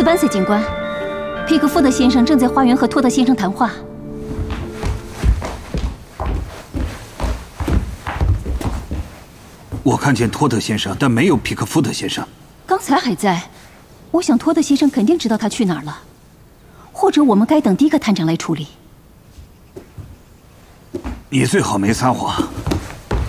斯班塞警官，皮克福德先生正在花园和托德先生谈话。 我看见托德先生，但没有皮克福德先生。 刚才还在，我想托德先生肯定知道他去哪儿了，或者我们该等迪克探长来处理。 你最好没撒谎。